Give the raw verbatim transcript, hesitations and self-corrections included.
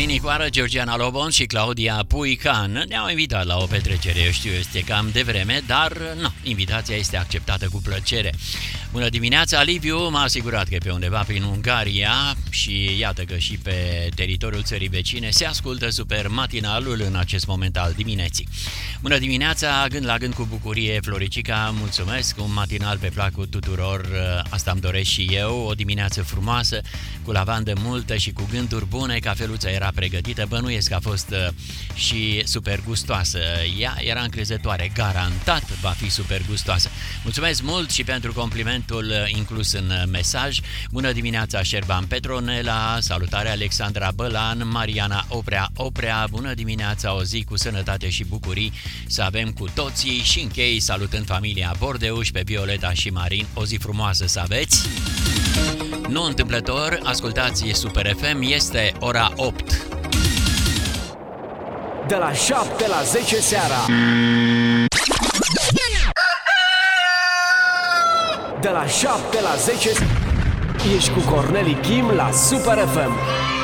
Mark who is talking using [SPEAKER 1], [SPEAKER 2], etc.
[SPEAKER 1] Cătălin Nicoară, Georgiana Lobon și Claudia Puican ne-au invitat la o petrecere. Eu știu, este cam devreme, dar nu, invitația este acceptată cu plăcere. Bună dimineața, Liviu m-a asigurat că e pe undeva prin Ungaria și iată că și pe teritoriul țării vecine se ascultă super matinalul în acest moment al dimineții. Bună dimineața, gând la gând cu bucurie, Floricica, mulțumesc, un matinal pe placul tuturor, asta îmi doresc și eu, o dimineață frumoasă, cu lavandă multă și cu gânduri bune, cafeluța era pregătită, bănuiesc că a fost și super gustoasă, ea era încrezătoare, garantat va fi super gustoasă. Mulțumesc mult și pentru complimentul inclus în mesaj. Bună dimineața, Șerban Petronela, salutare Alexandra Bălan, Mariana Oprea Oprea, bună dimineața, o zi cu sănătate și bucurii să avem cu toții și închei salutând familia Bordeuș pe Violeta și Marin, o zi frumoasă să aveți. Nu întâmplător, ascultați Super F M, este ora opt.
[SPEAKER 2] De la șapte la zece seara. De la șapte la zece ești cu Corneli Kim la Super F M.